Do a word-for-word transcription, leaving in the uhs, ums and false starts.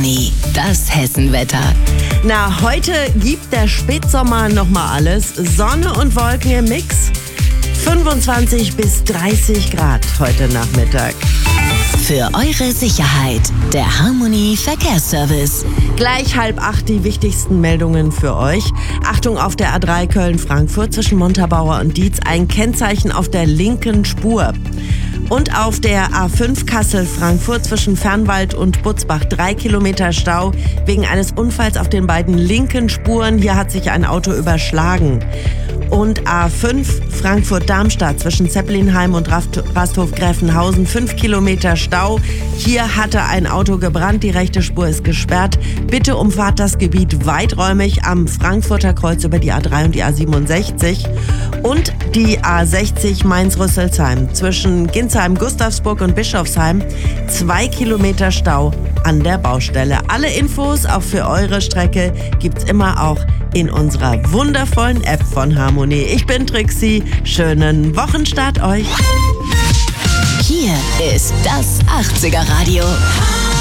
Harmony, das Hessenwetter. Na, heute gibt der Spätsommer nochmal alles. Sonne und Wolken im Mix. fünfundzwanzig bis dreißig Grad heute Nachmittag. Für eure Sicherheit, der Harmony Verkehrsservice. Gleich halb acht die wichtigsten Meldungen für euch. Achtung auf der A drei Köln-Frankfurt zwischen Montabaur und Dietz. Ein Kennzeichen auf der linken Spur. Und auf der A fünf Kassel-Frankfurt zwischen Fernwald und Butzbach drei Kilometer Stau wegen eines Unfalls auf den beiden linken Spuren. Hier hat sich ein Auto überschlagen. Und A fünf Frankfurt-Darmstadt zwischen Zeppelinheim und Rasthof-Gräfenhausen fünf Kilometer Stau. Hier hatte ein Auto gebrannt, die rechte Spur ist gesperrt. Bitte umfahrt das Gebiet weiträumig am Frankfurter Kreuz über die A drei und die A siebenundsechzig. Und die A sechzig Mainz-Rüsselsheim zwischen Ginsheim, Gustavsburg und Bischofsheim zwei Kilometer Stau an der Baustelle. Alle Infos auch für eure Strecke gibt's immer auch in unserer wundervollen App von Harmony. Ich bin Trixie. Schönen Wochenstart euch. Hier ist das achtziger Radio.